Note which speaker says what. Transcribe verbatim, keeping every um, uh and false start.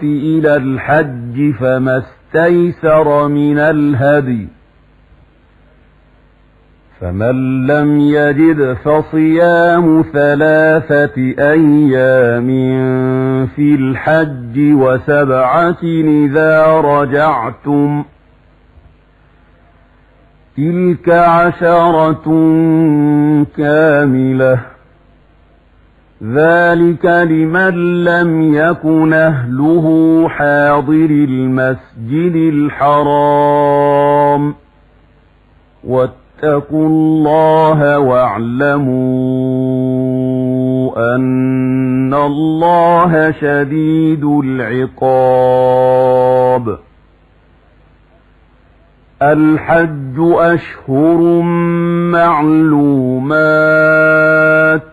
Speaker 1: إلى الحج فما استيسر من الهدي، فمن لم يجد فصيام ثلاثة أيام في الحج وسبعة إذا رجعتم، تلك عشرة كاملة، ذلك لمن لم يكن أهله حاضر المسجد الحرام. واتقوا الله واعلموا أن الله شديد العقاب. الحج أشهر معلومات،